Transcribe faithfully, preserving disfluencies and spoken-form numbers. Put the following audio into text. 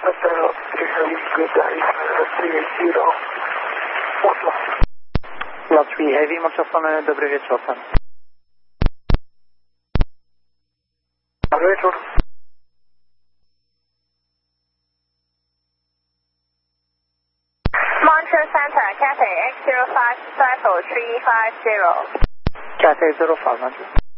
Hotel Good Day three zero. Lot three Heavy, Moczofony, dobry wieczór pan. Dobry wieczór. Montreux Center, Cathay X zero five Cycle three five zero. Cathay zero five,